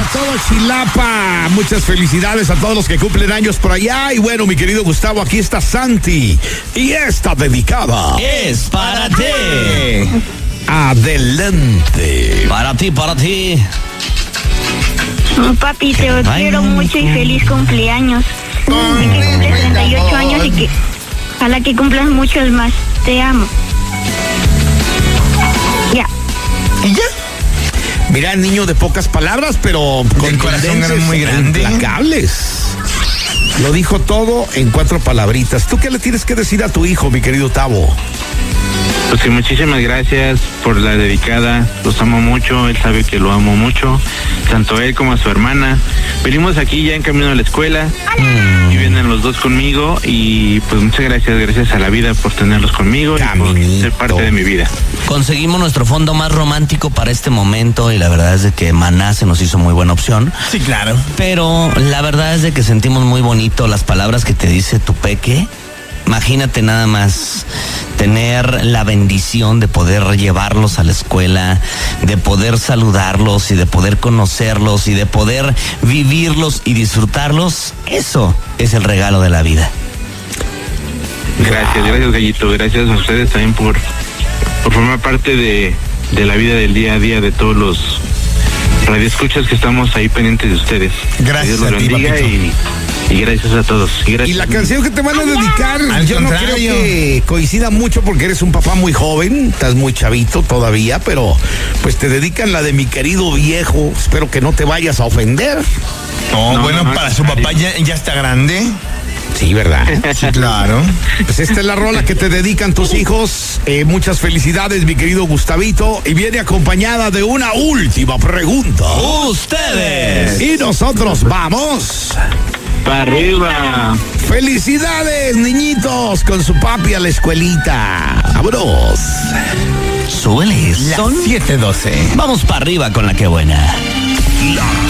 todo Chilapa. Muchas felicidades a todos los que cumplen años por allá. Y bueno, mi querido Gustavo, aquí está Santi. Y esta dedicada es para ti. Adelante. Para ti. Papi, te quiero mucho y feliz cumpleaños. Que cumples 38 años y que ojalá que cumplas muchos más. Te amo. Ya. ¿Y ya? Mira, niño de pocas palabras, pero con corazón muy grande. Implacables. Lo dijo todo en 4 palabritas. ¿Tú qué le tienes que decir a tu hijo, mi querido Tavo? Pues que muchísimas gracias por la dedicada, los amo mucho, él sabe que lo amo mucho, tanto él como a su hermana. Venimos aquí ya en camino a la escuela y vienen los dos conmigo y pues muchas gracias a la vida por tenerlos conmigo. Caminito. Y por ser parte de mi vida. Conseguimos nuestro fondo más romántico para este momento y la verdad es de que Maná se nos hizo muy buena opción. Sí, claro. Pero la verdad es de que sentimos muy bonito las palabras que te dice tu peque. Imagínate nada más tener la bendición de poder llevarlos a la escuela, de poder saludarlos y de poder conocerlos y de poder vivirlos y disfrutarlos. Eso es el regalo de la vida. Gracias Gallito, gracias a ustedes también por formar parte de la vida del día a día de todos los radioescuchas que estamos ahí pendientes de ustedes. Gracias Dios los a ti, bendiga papito. y gracias a todos. Y la canción que te van a dedicar, Al yo no contrario. creo que coincida mucho porque eres un papá muy joven, estás muy chavito todavía, pero pues te dedican la de mi querido viejo. Espero que no te vayas a ofender. No, bueno, no, para su papá ya está grande. Sí, ¿verdad? Sí, claro. Pues esta es la rola que te dedican tus hijos. Muchas felicidades, mi querido Gustavito. Y viene acompañada de una última pregunta. ¡Ustedes! Y nosotros vamos. ¡Para arriba! Felicidades, niñitos, con su papi a la escuelita. ¡Vámonos! Súbele, Las son 7:12. Vamos para arriba con la que buena.